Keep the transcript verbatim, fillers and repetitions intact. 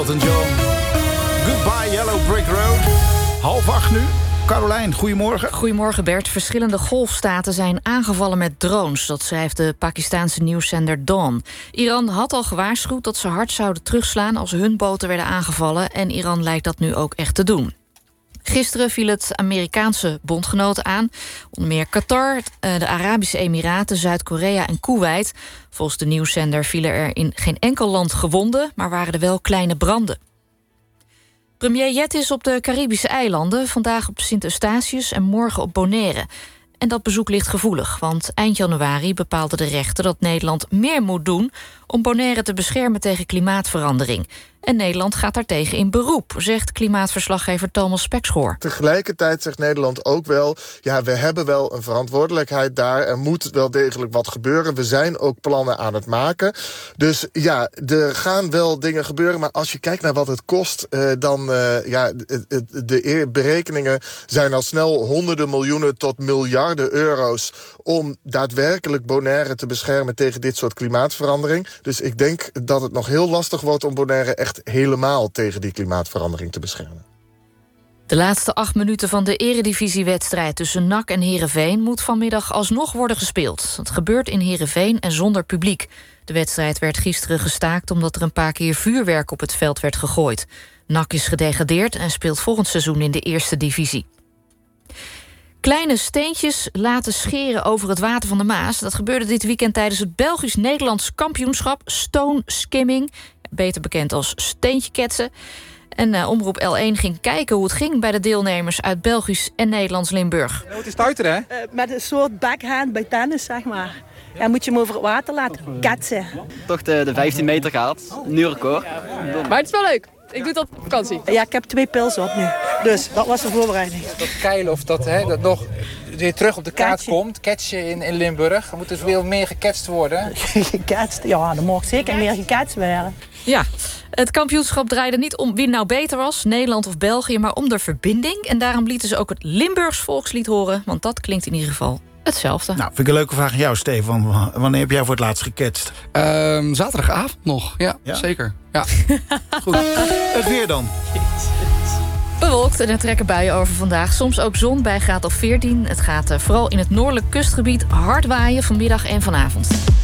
Elton John. Goodbye Yellow Brick Road. Half acht nu. Carolijn, goedemorgen. Goedemorgen Bert. Verschillende golfstaten zijn aangevallen met drones. Dat schrijft de Pakistanse nieuwszender Dawn. Iran had al gewaarschuwd dat ze hard zouden terugslaan als hun boten werden aangevallen. En Iran lijkt dat nu ook echt te doen. Gisteren viel het Amerikaanse bondgenoten aan. Onder meer Qatar, de Arabische Emiraten, Zuid-Korea en Koeweit. Volgens de nieuwszender vielen er in geen enkel land gewonden, maar waren er wel kleine branden. Premier Jet is op de Caribische eilanden, vandaag op Sint Eustatius en morgen op Bonaire. En dat bezoek ligt gevoelig, want eind januari bepaalde de rechter dat Nederland meer moet doen om Bonaire te beschermen tegen klimaatverandering. En Nederland gaat daartegen in beroep, zegt klimaatverslaggever Thomas Spekschoor. Tegelijkertijd zegt Nederland ook wel, ja, we hebben wel een verantwoordelijkheid daar. Er moet wel degelijk wat gebeuren. We zijn ook plannen aan het maken. Dus ja, er gaan wel dingen gebeuren. Maar als je kijkt naar wat het kost, uh, dan uh, ja, de berekeningen zijn al snel honderden miljoenen tot miljarden euro's om daadwerkelijk Bonaire te beschermen tegen dit soort klimaatverandering. Dus ik denk dat het nog heel lastig wordt om Bonaire echt helemaal tegen die klimaatverandering te beschermen. De laatste acht minuten van de eredivisiewedstrijd tussen N A C en Heerenveen moet vanmiddag alsnog worden gespeeld. Het gebeurt in Heerenveen en zonder publiek. De wedstrijd werd gisteren gestaakt omdat er een paar keer vuurwerk op het veld werd gegooid. N A C is gedegradeerd en speelt volgend seizoen in de eerste divisie. Kleine steentjes laten scheren over het water van de Maas. Dat gebeurde dit weekend tijdens het Belgisch-Nederlands kampioenschap Stone Skimming. Beter bekend als steentje ketsen. En uh, Omroep L één ging kijken hoe het ging bij de deelnemers uit Belgisch en Nederlands Limburg. Het is stuiteren, hè? Uh, met een soort backhand bij tennis, zeg maar. Ja, moet je hem over het water laten ketsen. Toch de, de vijftien meter gehaald. Een nieuw record. Maar het is wel leuk. Ik doe het op vakantie. Ja, ik heb twee pils op nu. Dus dat was de voorbereiding. Dat keilen of dat, hè, dat nog weer terug op de kaart Ketje. komt. Catchen in, in Limburg. Er moet dus weer meer geketst worden. Geketst? Ja, er mag zeker meer geketst werden. Ja, het kampioenschap draaide niet om wie nou beter was, Nederland of België, maar om de verbinding. En daarom lieten ze ook het Limburgs volkslied horen, want dat klinkt in ieder geval hetzelfde. Nou, vind ik een leuke vraag aan jou, Stefan. Wanneer heb jij voor het laatst geketst? Um, zaterdagavond nog, ja, ja? zeker. Ja. Goed, het weer dan. Bewolkt en er trekken buien over vandaag. Soms ook zon bij graad of veertien. Het gaat vooral in het noordelijk kustgebied hard waaien vanmiddag en vanavond.